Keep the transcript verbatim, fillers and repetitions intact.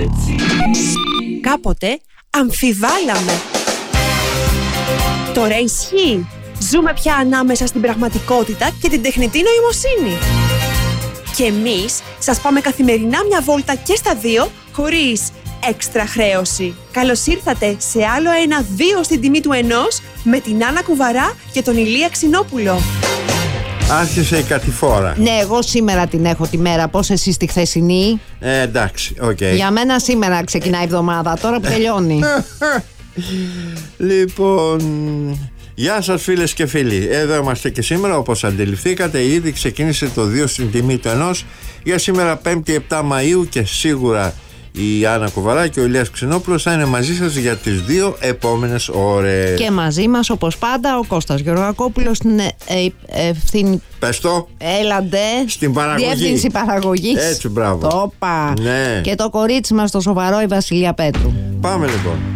Κάποτε αμφιβάλαμε. Τώρα ισχύει. Ζούμε πια ανάμεσα στην πραγματικότητα και την τεχνητή νοημοσύνη. Και εμείς σας πάμε καθημερινά μια βόλτα και στα δύο, χωρίς έξτρα χρέωση. Καλώς ήρθατε σε άλλο ένα δύο στην τιμή του ενός με την Άννα Κουβαρά και τον Ηλία Ξινόπουλο. Άρχισε η κατηφόρα. Ναι, εγώ σήμερα την έχω τη μέρα. Πώς εσείς τη χθεσινή? Ε, εντάξει, οκ. Okay. Για μένα σήμερα ξεκινάει η εβδομάδα, τώρα που τελειώνει. Λοιπόν, γεια σας φίλες και φίλοι. Εδώ είμαστε και σήμερα, όπως αντιληφθήκατε. Ήδη ξεκίνησε το δύο στην τιμή του ενός. Για σήμερα πέμπτη επτά Μαΐου και σίγουρα η Άννα Κουβαρά και ο Ηλίας Ξινόπουλος θα είναι μαζί σας για τις δύο επόμενες ώρες. Και μαζί μας όπως πάντα ο Κώστας Γεωργακόπουλος στην ε, ε, ευθύνη. Πες το. Έλαντε. Στην παραγωγή. Διεύθυνση παραγωγής. Έτσι, μπράβο. Το είπα. Ναι. Και το κορίτσι μας το σοβαρό, η Βασιλεία Πέτρου. Πάμε λοιπόν.